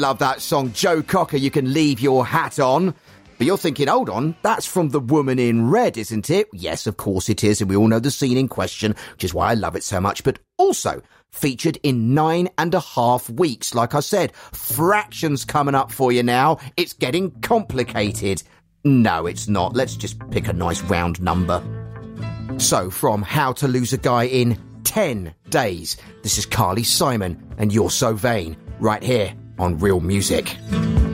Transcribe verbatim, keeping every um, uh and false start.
Love that song, Joe Cocker, You Can Leave Your Hat On. But you're thinking, hold on, that's from The Woman in Red, isn't it? Yes, of course it is, and we all know the scene in question, which is why I love it so much. But also featured in nine and a half weeks. Like I said, fractions coming up for you now. It's getting complicated. No, it's not. Let's just pick a nice round number. So, from How to Lose a Guy in ten days, this is Carly Simon and You're So Vain, right here on Real Music.